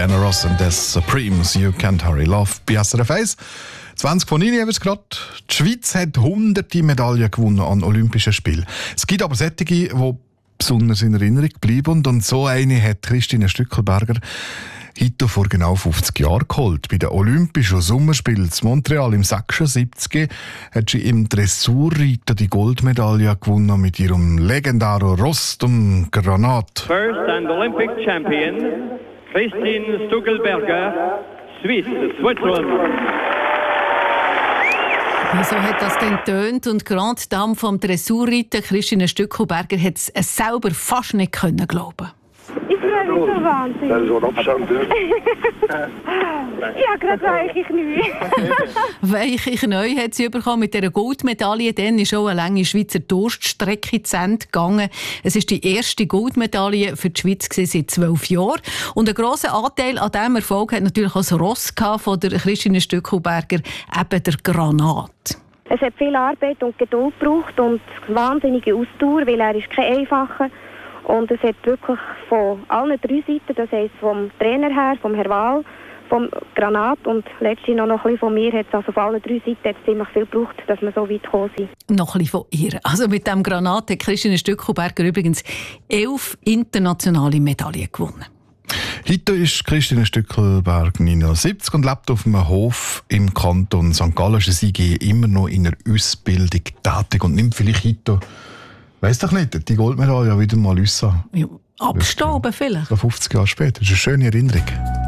Diana Ross and the Supremes, You Can't Hurry Love bei SRF 1. 20 von Ihnen jetzt gerade. Die Schweiz hat hunderte Medaillen gewonnen an Olympischen Spielen. Es gibt aber solche, die besonders in Erinnerung bleiben. Und so eine hat Christine Stückelberger heute vor genau 50 Jahren geholt. Bei den Olympischen Sommerspielen in Montreal im 76 hat sie im Dressurreiten die Goldmedaille gewonnen mit ihrem legendären Ross, dem Granat. First and Olympic champion, Christine Stückelberger, Switzerland. So hat das dann getönt und Grande Dame vom Dressurreiten, Christine Stückelberger, hat es selber fast nicht glauben. Ich freue mich so wahnsinnig. Das ist so ein Abstand. Ja, gerade weiche Knie. Weiche Knie hat sie bekommen mit dieser Goldmedaille. Dann ist auch eine lange Schweizer Durststrecke zu Ende gegangen. Es war die erste Goldmedaille für die Schweiz seit 12 Jahren. Und einen grossen Anteil an diesem Erfolg hat natürlich auch das Ross von der Christine Stückelberger, eben der Granat. Es hat viel Arbeit und Geduld gebraucht und wahnsinnige Ausdauer, weil er ist kein einfacher. Und es hat wirklich von allen drei Seiten, das heisst vom Trainer her, vom Herr Wahl, vom Granat und letztlich noch ein bisschen von mir, hat es also von allen drei Seiten hat es ziemlich viel gebraucht, dass wir so weit gekommen sind. Noch ein bisschen von ihr. Also mit dem Granat hat Christine Stückelberger übrigens 11 internationale Medaillen gewonnen. Heute ist Christine Stückelberg 79 und lebt auf einem Hof im Kanton St. Gallen. Sie ist immer noch in der Ausbildung tätig und nimmt vielleicht heute, weiss doch nicht, die Goldmedaille wieder mal raus. Ja, abstauben vielleicht. 50 Jahre später. Das ist eine schöne Erinnerung.